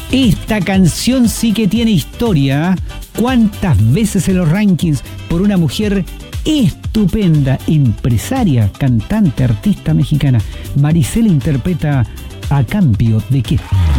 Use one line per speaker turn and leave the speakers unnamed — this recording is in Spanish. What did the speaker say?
Esta canción sí que tiene historia. ¿Cuántas veces en los rankings por una mujer estupenda, empresaria, cantante, artista mexicana? Maricela interpreta A Cambio de Qué.